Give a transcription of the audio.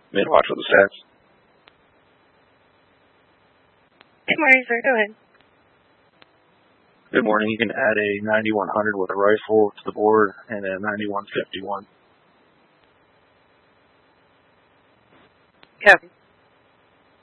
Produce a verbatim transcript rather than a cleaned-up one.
Mid-watch with the stats. Good morning, sir. Go ahead. Good morning. You can add a ninety-one hundred with a rifle to the board and a ninety-one fifty-one. Copy.